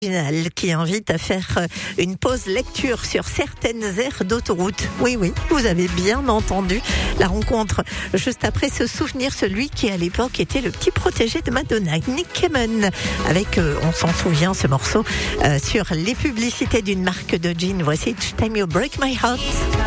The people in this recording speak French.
Qui invite à faire une pause lecture sur certaines aires d'autoroute. Oui, vous avez bien entendu. La rencontre juste après ce souvenir, celui qui à l'époque était le petit protégé de Madonna, Nick Cayman, avec, on s'en souvient, ce morceau sur les publicités d'une marque de jeans. Voici Each Time You Break My Heart.